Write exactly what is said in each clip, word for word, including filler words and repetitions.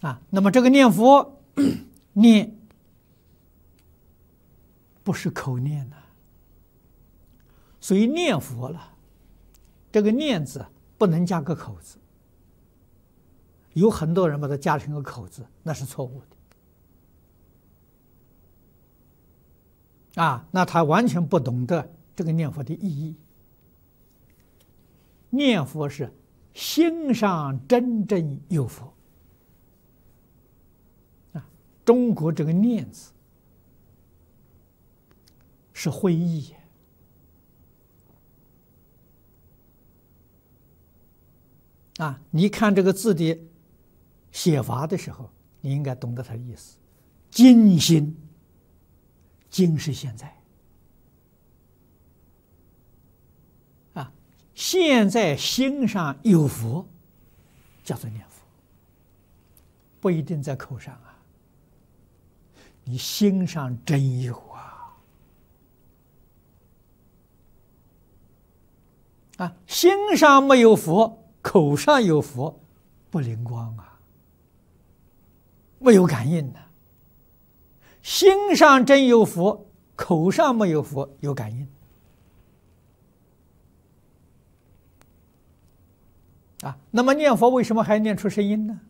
啊。那么这个念佛念不是口念呐、啊，所以念佛了，这个念字不能加个口字。有很多人把它加成个口字，那是错误的啊！那他完全不懂得这个念佛的意义。念佛是心上真正有佛啊！中国这个念字是会意啊！你看这个字的写法的时候，你应该懂得它的意思。今心，今是现在啊，现在心上有佛，叫做念佛，不一定在口上啊，你心上真有啊！啊，心上没有佛，口上有佛，不灵光啊！没有感应的，心上真有佛，口上没有佛，有感应啊。那么念佛为什么还念出声音呢？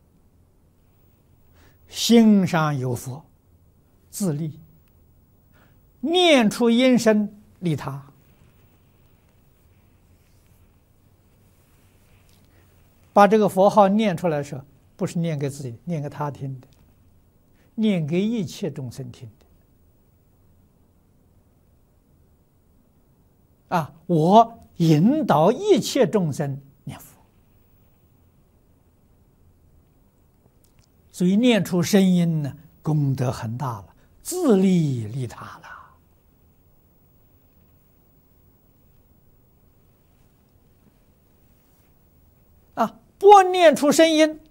心上有佛，自利，念出音声利他。把这个佛号念出来的时候，不是念给自己，念给他听的，念给一切众生听的。啊，我引导一切众生念佛，所以念出声音呢，功德很大了，自利利他了。啊，不念出声音，